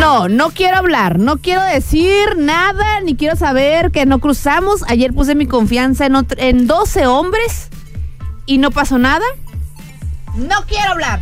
No quiero hablar, no quiero decir nada, ni quiero saber que no cruzamos. Ayer puse mi confianza en 12 hombres y no pasó nada. No quiero hablar.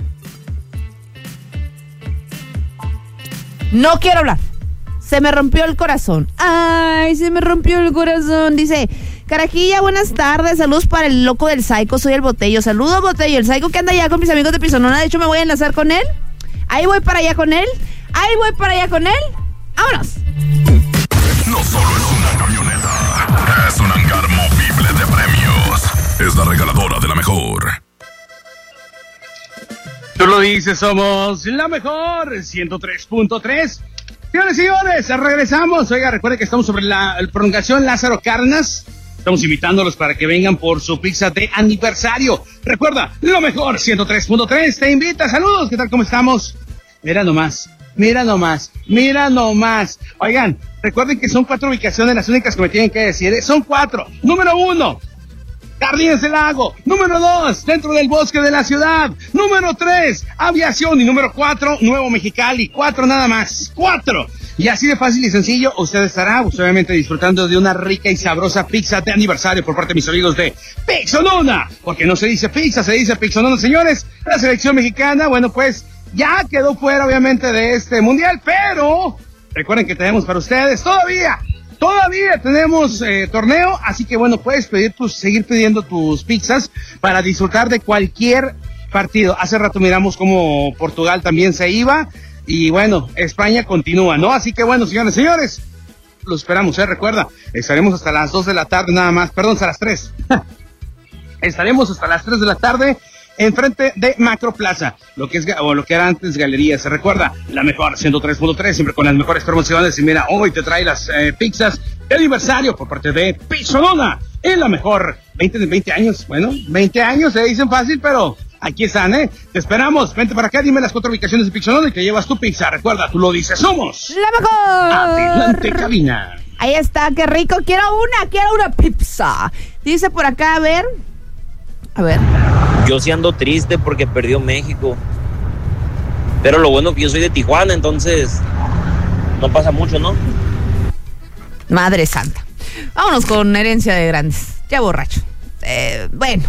No quiero hablar. Se me rompió el corazón. Ay, se me rompió el corazón. Dice, Carajilla, buenas tardes. Saludos para el loco del Psycho. Soy el Botello. Saludos, Botello. El Psycho que anda allá con mis amigos de Pisonona. De hecho, me voy a enlazar con él. Ahí voy para allá con él. ¡Vámonos! No solo es una camioneta, es un hangar movible de premios. Es la regaladora de la mejor. Tú lo dices, somos la mejor 103.3. Señores y señores, regresamos. Oiga, recuerden que estamos sobre la prolongación Lázaro Cárdenas. Estamos invitándolos para que vengan por su pizza de aniversario. Recuerda, lo mejor 103.3 te invita. Saludos, ¿qué tal? ¿Cómo estamos? Mira nomás. Oigan, recuerden que son 4 ubicaciones las únicas que me tienen que decir. Son 4. Número 1, Jardines del Lago. Número 2, dentro del bosque de la ciudad. Número 3, Aviación. Y número 4, Nuevo Mexicali. 4 nada más. 4. Y así de fácil y sencillo, usted estará obviamente disfrutando de una rica y sabrosa pizza de aniversario por parte de mis amigos de Pixonona. Porque no se dice pizza, se dice Pixonona, señores. La selección mexicana, bueno, pues ya quedó fuera obviamente de este mundial, pero recuerden que tenemos para ustedes todavía tenemos torneo, así que bueno, puedes seguir pidiendo tus pizzas para disfrutar de cualquier partido. Hace rato miramos cómo Portugal también se iba y bueno, España continúa, ¿no? Así que bueno, señores, los esperamos, recuerda, estaremos hasta las 2 de la tarde nada más, perdón, hasta las 3. Estaremos hasta las 3 de la tarde enfrente de Macroplaza, lo que era antes Galerías. Se recuerda, la mejor 103.3, siempre con las mejores promociones. Y mira, hoy te trae las pizzas de aniversario por parte de Pixonona, en la mejor 20 años. Bueno, 20 años se dicen fácil, pero aquí están, Te esperamos, vente para acá, dime las 4 ubicaciones de Pixonona y te llevas tu pizza. Recuerda, tú lo dices, somos la mejor. Adelante, cabina. Ahí está, qué rico, quiero una pizza. Dice por acá, a ver. Yo sí ando triste porque perdió México. Pero lo bueno que yo soy de Tijuana, entonces no pasa mucho, ¿no? Madre santa. Vámonos con herencia de grandes. Ya borracho. Bueno.